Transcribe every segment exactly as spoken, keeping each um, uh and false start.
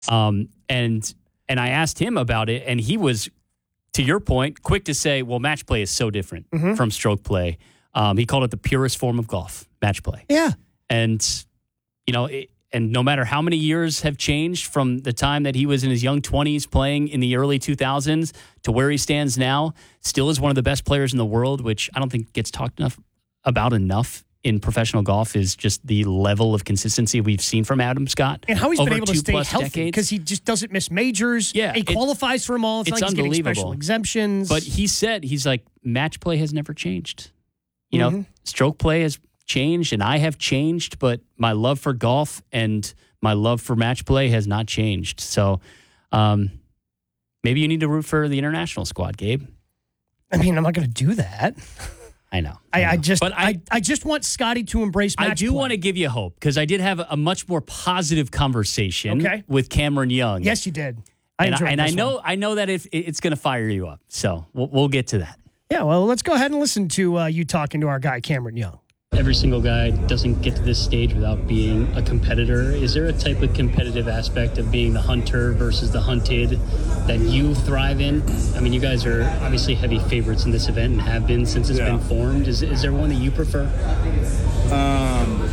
Um, and and I asked him about it, and he was, to your point, quick to say, well, match play is so different mm-hmm. from stroke play. Um, he called it the purest form of golf, match play. Yeah. And, you know, it, and no matter how many years have changed from the time that he was in his young twenties playing in the early two thousands to where he stands now, still is one of the best players in the world, which I don't think gets talked enough about enough in professional golf, is just the level of consistency we've seen from Adam Scott. And how he's been able to stay healthy decades. because he just doesn't miss majors. Yeah, he it, qualifies for them all. It's, it's not like he's unbelievable. Getting special exemptions. But he said, he's like, match play has never changed. You mm-hmm. know, stroke play has changed and I have changed, but my love for golf and my love for match play has not changed. So um, maybe you need to root for the international squad, Gabe. I mean, I'm not going to do that. I know. I, I, know. I just but I, I, I just want Scotty to embrace match I do play. want to give you hope because I did have a much more positive conversation okay. with Cameron Young. Yes, you did. I and enjoyed I, and this I know one. I know that it, it's going to fire you up. So we'll, we'll get to that. Yeah, well, let's go ahead and listen to uh, you talking to our guy, Cameron Young. Every single guy doesn't get to this stage without being a competitor. Is there a type of competitive aspect of being the hunter versus the hunted that you thrive in? I mean, you guys are obviously heavy favorites in this event and have been since it's yeah. been formed. Is, is there one that you prefer? Um,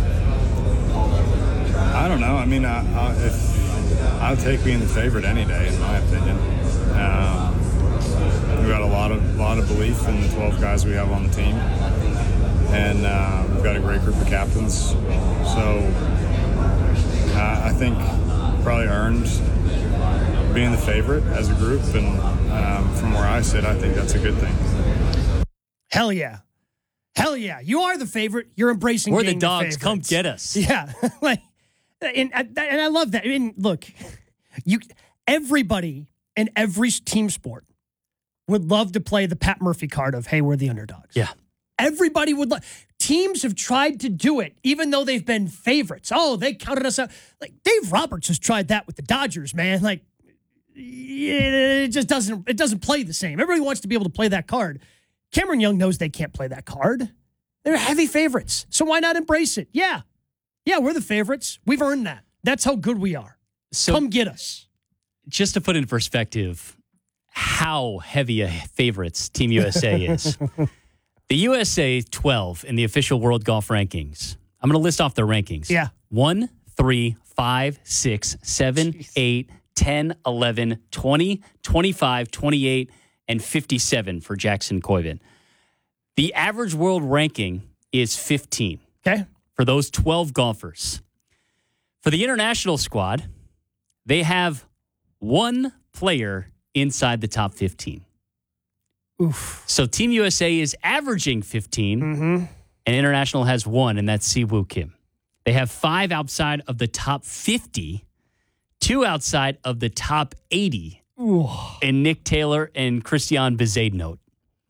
I don't know. I mean, I, I, if, I'll take being the favorite any day, in my opinion. Um, we've got a lot of lot of belief in the twelve guys we have on the team. And uh, we've got a great group of captains. So uh, I think probably earned being the favorite as a group. And um, from where I sit, I think that's a good thing. Hell yeah. Hell yeah. You are the favorite. You're embracing We're being the dogs. The Come get us. Yeah. like, and, and I love that. I mean, look, you everybody in every team sport would love to play the Pat Murphy card of, hey, we're the underdogs. Yeah. Everybody would love. Teams have tried to do it, even though they've been favorites. Oh, they counted us out. Like Dave Roberts has tried that with the Dodgers, man. Like it just doesn't. It doesn't play the same. Everybody wants to be able to play that card. Cameron Young knows they can't play that card. They're heavy favorites, so why not embrace it? Yeah, yeah, we're the favorites. We've earned that. That's how good we are. So, come get us. Just to put in perspective, how heavy a favorites Team U S A is. The U S A twelve in the official World Golf Rankings. I'm going to list off their rankings. Yeah. one, three, five, six, seven, Jeez. eight, ten, eleven, twenty, twenty-five, twenty-eight, and fifty-seven for Jackson Coyvin. The average world ranking is fifteen. Okay. For those twelve golfers. For the international squad, they have one player inside the top fifteen. Oof. So Team U S A is averaging fifteen, mm-hmm. and International has one, and that's Siwoo Kim. They have five outside of the top fifty, two outside of the top eighty, Ooh. and Nick Taylor and Christian Bezuidenhout.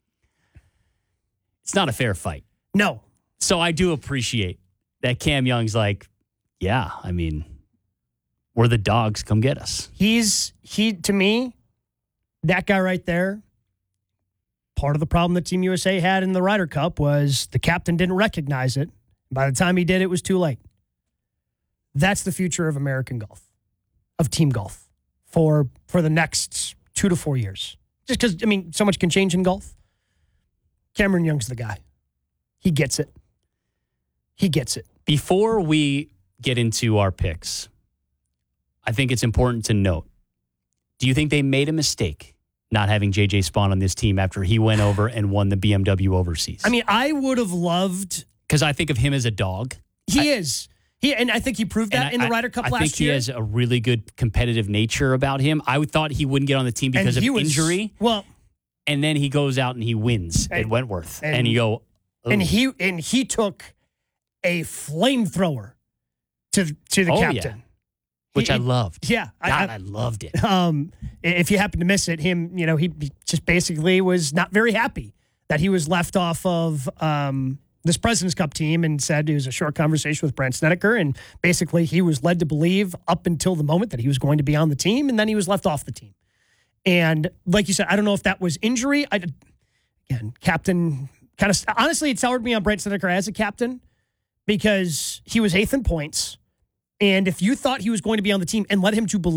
It's not a fair fight. No. So I do appreciate that Cam Young's like, yeah, I mean, we're the dogs. Come get us. He's, he, to me, that guy right there, part of the problem that Team U S A had in the Ryder Cup was the captain didn't recognize it. By the time he did, it was too late. That's the future of American golf, of team golf, for for the next two to four years. Just because, I mean, so much can change in golf. Cameron Young's the guy. He gets it. He gets it. Before we get into our picks, I think it's important to note, do you think they made a mistake not having J J Spaun on this team after he went over and won the B M W Overseas? I mean, I would have loved... Because I think of him as a dog. He I, is. He And I think he proved that I, in the Ryder Cup I last year. I think he year. has a really good competitive nature about him. I thought he wouldn't get on the team because of was, injury. Well... And then he goes out and he wins and, at Wentworth. And, and you go... Ooh. And he and he took a flamethrower to, to the oh, captain. Yeah. Which he, I loved. Yeah. God, I, I loved it. Um, if you happen to miss it, him, you know, he just basically was not very happy that he was left off of um, this President's Cup team and said it was a short conversation with Brandt Snedeker. And basically he was led to believe up until the moment that he was going to be on the team, and then he was left off the team. And like you said, I don't know if that was injury. I, again, captain kind of, honestly, it soured me on Brandt Snedeker as a captain because he was eighth in points. And if you thought he was going to be on the team and led him to believe